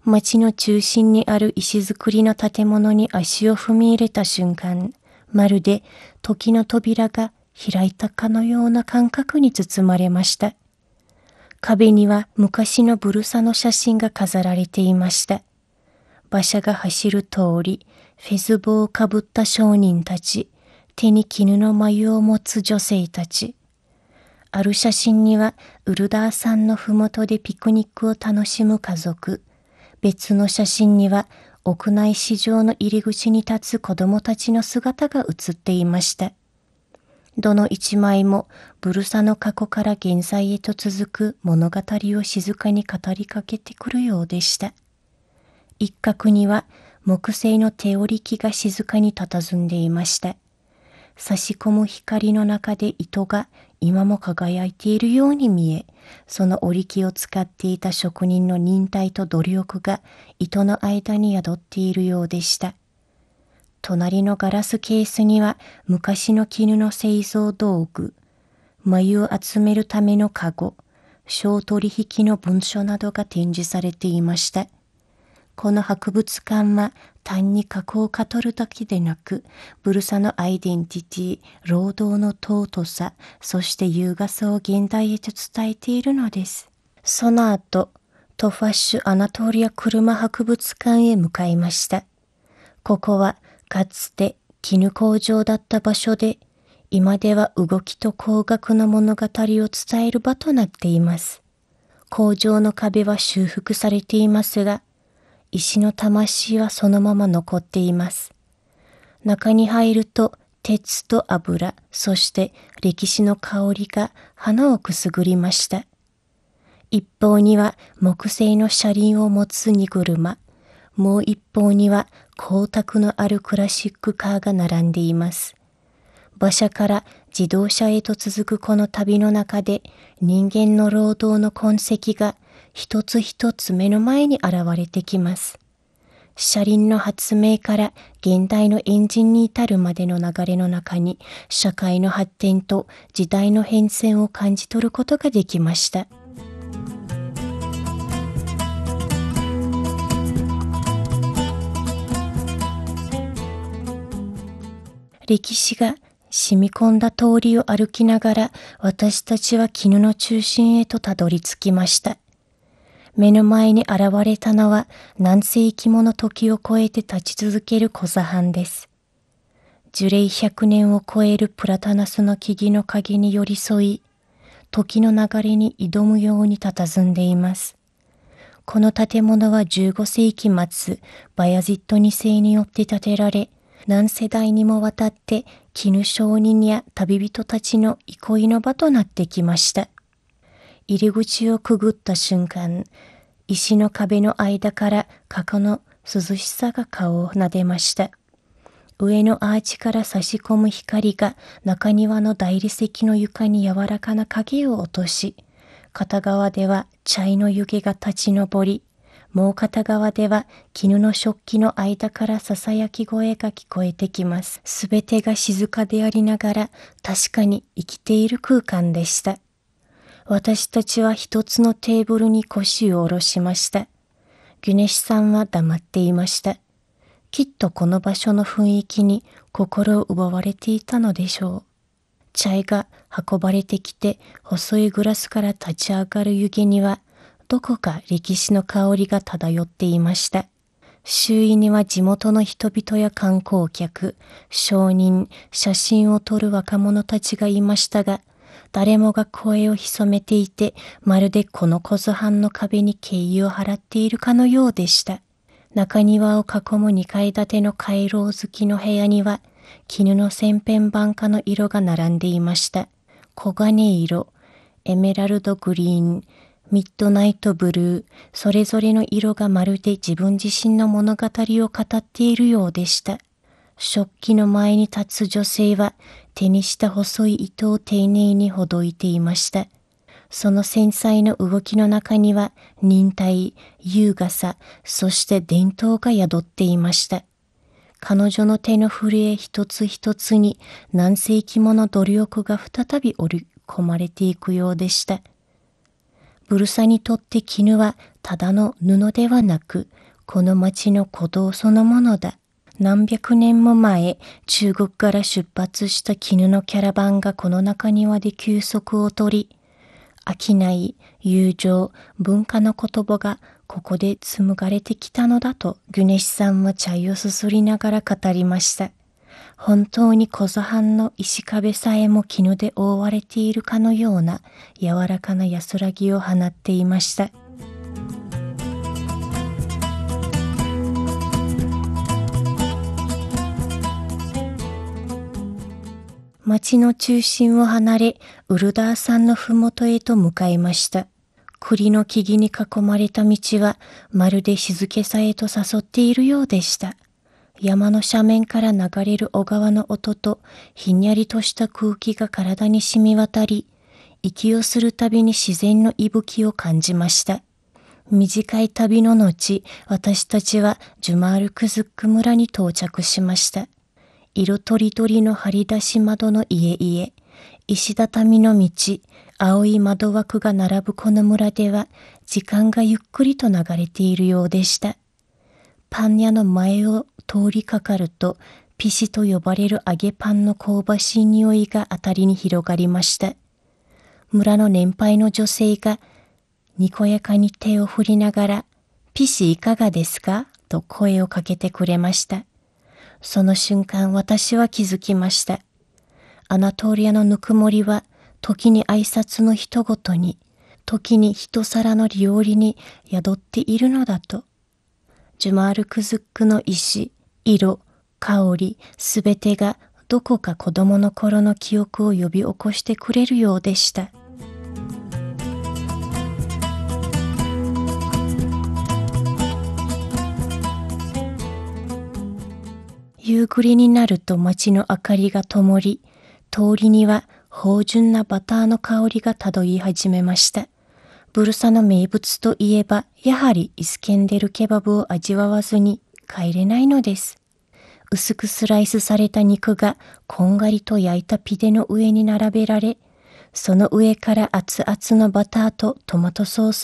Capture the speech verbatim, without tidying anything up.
町の中心にある石造りの建物に足を踏み入れた瞬間、まるで時の扉が開いたかのような感覚に包まれました。壁には昔のブルサの写真が飾られていました。馬車が走る通り、フェズ帽をかぶった商人たち、手に絹の繭を持つ女性たち。ある写真にはウルダー山のふもとでピクニックを楽しむ家族。別の写真には屋内市場の入り口に立つ子供たちの姿が写っていました。どの一枚もブルサの過去から現在へと続く物語を静かに語りかけてくるようでした。一角には木製の手織り機が静かに佇んでいました。差し込む光の中で糸が今も輝いているように見え、その織り機を使っていた職人の忍耐と努力が糸の間に宿っているようでした。隣のガラスケースには昔の絹の製造道具、繭を集めるためのカゴ、商取引の文書などが展示されていました。この博物館は単に過去を語るだけでなく、ブルサのアイデンティティ、労働の尊さ、そして優雅さを現代へと伝えているのです。その後、トファッシュ・アナトーリア車博物館へ向かいました。ここはかつて絹工場だった場所で、今では動きと工学の物語を伝える場となっています。工場の壁は修復されていますが、石の魂はそのまま残っています。中に入ると鉄と油、そして歴史の香りが鼻をくすぐりました。一方には木製の車輪を持つ荷車、もう一方には光沢のあるクラシックカーが並んでいます。馬車から自動車へと続くこの旅の中で、人間の労働の痕跡が一つ一つ目の前に現れてきます。車輪の発明から現代のエンジンに至るまでの流れの中に、社会の発展と時代の変遷を感じ取ることができました。歴史が染み込んだ通りを歩きながら、私たちは絹の中心へとたどり着きました。目の前に現れたのは何世紀もの時を超えて立ち続けるコザ藩です。樹齢ひゃくねんを超えるプラタナスの木々の陰に寄り添い、時の流れに挑むように佇んでいます。この建物はじゅうごせいき末、バヤジットにせいによって建てられ、何世代にもわたって絹商人や旅人たちの憩いの場となってきました。入り口をくぐった瞬間、石の壁の間から過去の涼しさが顔を撫でました。上のアーチから差し込む光が中庭の大理石の床に柔らかな影を落とし、片側では茶の湯気が立ち上り、もう片側では絹の食器の間からささやき声が聞こえてきます。すべてが静かでありながら確かに生きている空間でした。私たちは一つのテーブルに腰を下ろしました。ギュネシさんは黙っていました。きっとこの場所の雰囲気に心を奪われていたのでしょう。チャイが運ばれてきて、細いグラスから立ち上がる湯気には、どこか歴史の香りが漂っていました。周囲には地元の人々や観光客、商人、写真を撮る若者たちがいましたが、誰もが声を潜めていて、まるでこのコズ藩の壁に敬意を払っているかのようでした。中庭を囲むにかい建ての回廊付きの部屋には、絹の千変万化の色が並んでいました。黄金色、エメラルドグリーン、ミッドナイトブルー、それぞれの色がまるで自分自身の物語を語っているようでした。食器の前に立つ女性は手にした細い糸を丁寧にほどいていました。その繊細な動きの中には忍耐、優雅さ、そして伝統が宿っていました。彼女の手の震え一つ一つに何世紀もの努力が再び織り込まれていくようでした。ブルサにとって絹はただの布ではなく、この町の鼓動そのものだ。何百年も前、中国から出発した絹のキャラバンがこの中庭で休息をとり、商い、友情、文化の言葉がここで紡がれてきたのだと、ギュネシさんは茶をすすりながら語りました。本当にコザ藩の石壁さえも絹で覆われているかのような柔らかな安らぎを放っていました。町の中心を離れ、ウルダー山のふもとへと向かいました。栗の木々に囲まれた道は、まるで静けさへと誘っているようでした。山の斜面から流れる小川の音と、ひんやりとした空気が体に染み渡り、息をするたびに自然の息吹を感じました。短い旅の後、私たちはジュマールクズック村に到着しました。色とりどりの張り出し窓の家々、石畳の道、青い窓枠が並ぶこの村では、時間がゆっくりと流れているようでした。パン屋の前を通りかかると、ピシと呼ばれる揚げパンの香ばしい匂いがあたりに広がりました。村の年配の女性が、にこやかに手を振りながら、ピシいかがですかと声をかけてくれました。その瞬間、私は気づきました。アナトリアのぬくもりは、時に挨拶の一言に、時に一皿の料理に宿っているのだと。ジュマールクズックの石、色、香り、すべてがどこか子供の頃の記憶を呼び起こしてくれるようでした。夕暮れになると街の明かりが灯り、通りには芳醇なバターの香りが漂い始めました。ブルサの名物といえば、やはりイスケンデルケバブを味わわずに帰れないのです。薄くスライスされた肉がこんがりと焼いたピデの上に並べられ、その上から熱々のバターとトマトソース